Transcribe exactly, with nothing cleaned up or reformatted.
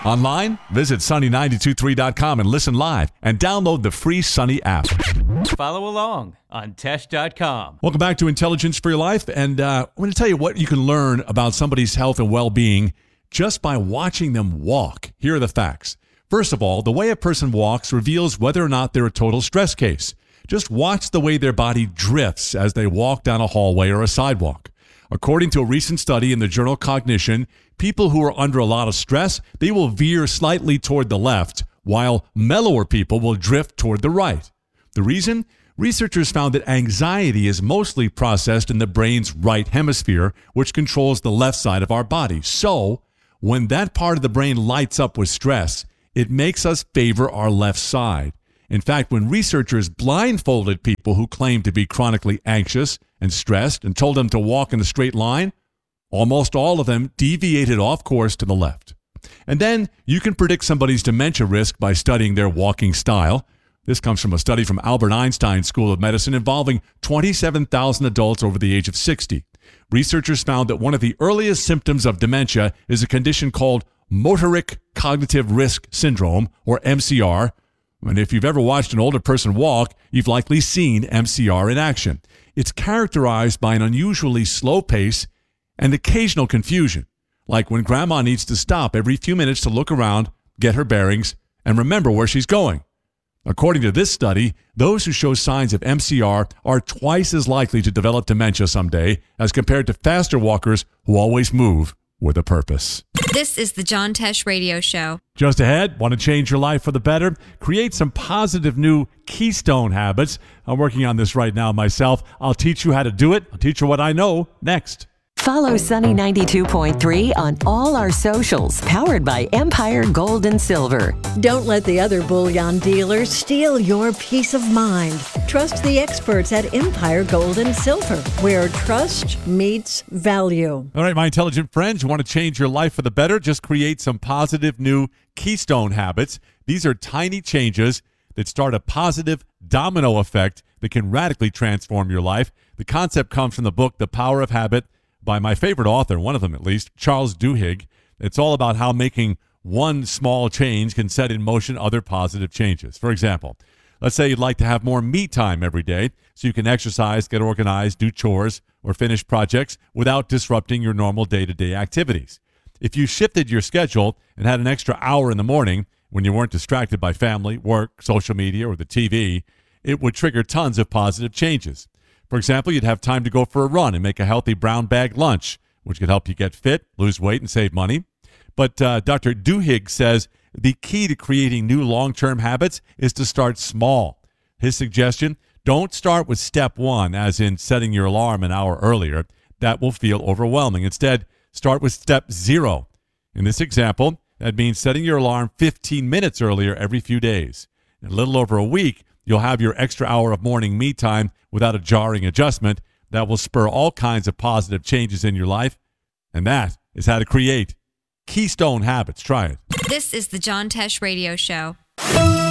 Online, visit sunny nine two three dot com and listen live and download the free Sunny app. Follow along on Tesh dot com. Welcome back to Intelligence for Your Life. And uh, I'm going to tell you what you can learn about somebody's health and well-being just by watching them walk. Here are the facts. First of all, the way a person walks reveals whether or not they're a total stress case. Just watch the way their body drifts as they walk down a hallway or a sidewalk. According to a recent study in the journal Cognition, people who are under a lot of stress, they will veer slightly toward the left, while mellower people will drift toward the right. The reason? Researchers found that anxiety is mostly processed in the brain's right hemisphere, which controls the left side of our body. So, when that part of the brain lights up with stress, it makes us favor our left side. In fact, when researchers blindfolded people who claimed to be chronically anxious and stressed and told them to walk in a straight line, almost all of them deviated off course to the left. And then you can predict somebody's dementia risk by studying their walking style. This comes from a study from Albert Einstein School of Medicine involving twenty-seven thousand adults over the age of sixty. Researchers found that one of the earliest symptoms of dementia is a condition called motoric cognitive risk syndrome, or M C R. And if you've ever watched an older person walk, you've likely seen M C R in action. It's characterized by an unusually slow pace and occasional confusion, like when grandma needs to stop every few minutes to look around, get her bearings, and remember where she's going. According to this study, those who show signs of M C R are twice as likely to develop dementia someday as compared to faster walkers who always move with a purpose. This is the John Tesh Radio Show. Just ahead, want to change your life for the better? Create some positive new Keystone habits. I'm working on this right now myself. I'll teach you how to do it. I'll teach you what I know next. Follow Sunny ninety-two point three on all our socials, powered by Empire Gold and Silver. Don't let the other bullion dealers steal your peace of mind. Trust the experts at Empire Gold and Silver, where trust meets value. All right, my intelligent friends, you want to change your life for the better? Just create some positive new Keystone habits. These are tiny changes that start a positive domino effect that can radically transform your life. The concept comes from the book, The Power of Habit, by my favorite author, one of them at least, Charles Duhigg. It's all about how making one small change can set in motion other positive changes. For example, let's say you'd like to have more me time every day so you can exercise, get organized, do chores, or finish projects without disrupting your normal day-to-day activities. If you shifted your schedule and had an extra hour in the morning when you weren't distracted by family, work, social media, or the T V, it would trigger tons of positive changes. For example, you'd have time to go for a run and make a healthy brown bag lunch, which could help you get fit, lose weight, and save money. But uh, Doctor Duhigg says the key to creating new long-term habits is to start small. His suggestion, don't start with step one, as in setting your alarm an hour earlier. That will feel overwhelming. Instead, start with step zero. In this example, that means setting your alarm fifteen minutes earlier every few days. In a little over a week, you'll have your extra hour of morning me time without a jarring adjustment that will spur all kinds of positive changes in your life. And that is how to create Keystone habits. Try it. This is the John Tesh Radio Show.